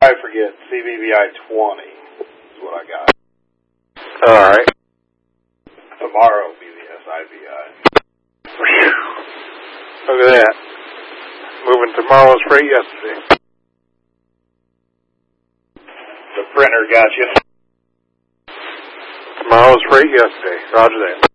I forget. CBBI 20 is what I got. All right. Tomorrow will be the SIBI. Look at that. Moving tomorrow's freight yesterday. The printer got you. Tomorrow's freight yesterday. Roger that.